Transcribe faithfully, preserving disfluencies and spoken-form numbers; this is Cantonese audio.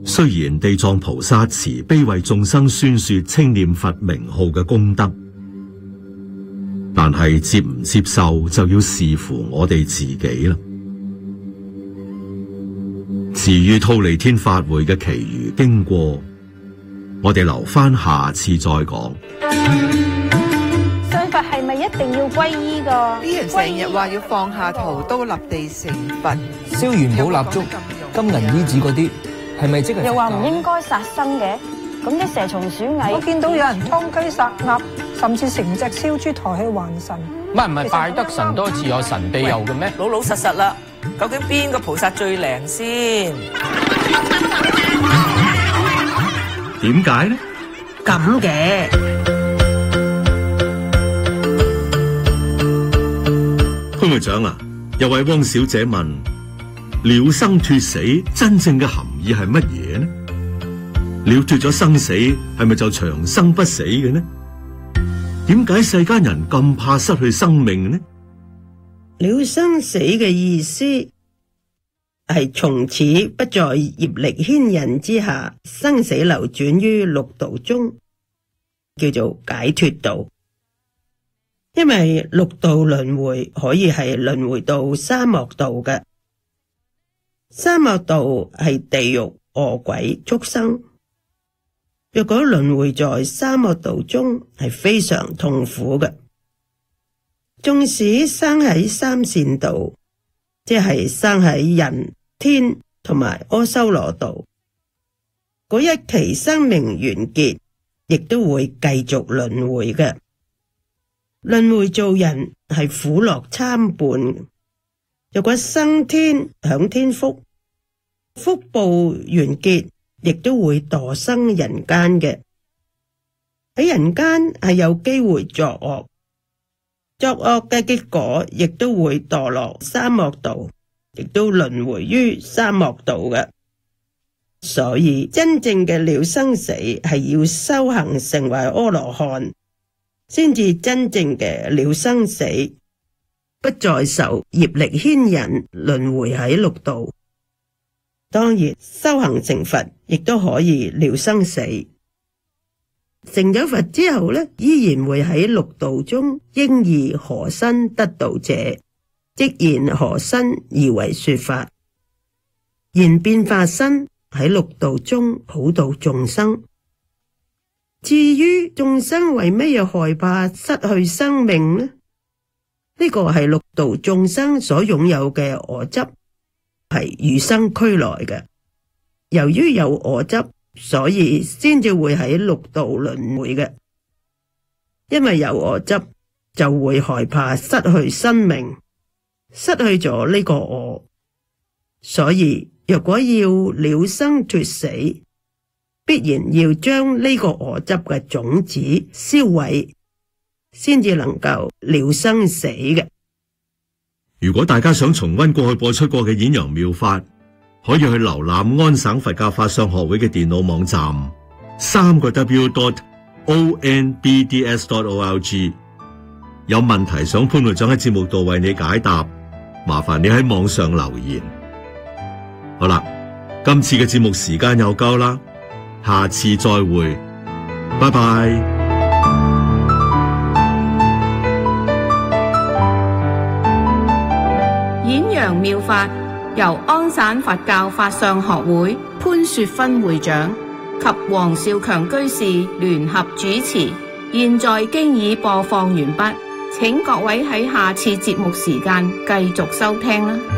雖然地藏菩薩慈悲為眾生宣說稱念佛名號嘅功德，但係接唔接受就要視乎我哋自己啦。至於忉利天法會嘅其餘經過，我哋留翻下次再講。 信佛係咪一定要皈依㗎？ 啲人成日話要放下屠刀立地成佛， 燒元寶蠟燭、金銀衣紙嗰啲，係咪即係？ 又話唔應該殺生嘅，咁啲蛇蟲鼠蟻， 我見到有人劏雞殺鴨，甚至成隻燒豬抬去還神。 唔係唔係，拜得神多自有神庇佑嘅咩？ 老老實實啦，究竟邊個菩薩最靈先？ 點解呢？ 咁嘅潘會長啊，有位汪小姐問：了生脫死真正嘅含義係乜嘢呢？了脫咗生死，係咪就長生不死嘅呢？點解世間人咁怕失去生命呢？ 了生死嘅意思係從此不在業力牽引之下，生死流轉於六道中，叫做解脫道。因為六道輪迴可以係輪迴到沙漠道嘅，沙漠道係地獄、餓鬼、畜生。若果輪迴在沙漠道中係非常痛苦嘅，縱使生喺三善道，即係生喺人天同埋阿修羅道，嗰一期生命完結，亦都會繼續輪迴嘅。輪迴做人係苦樂參半，若果生天享天福，福報完結，亦都會墮生人間嘅。喺人間係有機會作惡，作惡嘅結果亦都會墮落沙漠道，亦都輪迴於沙漠道嘅。所以真正嘅了生死係要修行成為阿羅漢，先至真正嘅了生死，不再受業力牽引，輪迴喺六道。當然修行成佛亦都可以了生死。成咗佛之後呢，依然會喺六道中應以何身得道者，即現何身而為說法，現變化身喺六道中普度眾生。至於眾生為咩要害怕失去生命呢？呢個係六道眾生所擁有嘅我執，係與生俱來嘅。由於有我執，所以先至會喺六道輪迴嘅。因為有我執，就會害怕失去生命，失去咗呢個我。所以若果要了生脫死，必然要將呢個我執嘅種子燒毀，先至能夠了生死嘅。 如果大家想重溫過去播出過嘅演揚妙法，可以去瀏覽安省佛教法相學會嘅電腦網站，三個 W dot O N B D S dot O R G。有問題想潘會長喺節目度為你解答，麻煩你喺網上留言。好啦，今次嘅節目時間又夠啦。下次再會，拜拜。 演揚妙法由安省佛教法相學會潘雪芬會長及黃少強居士聯合主持，現在經已播放完畢，請各位喺下次節目時間繼續收聽啦。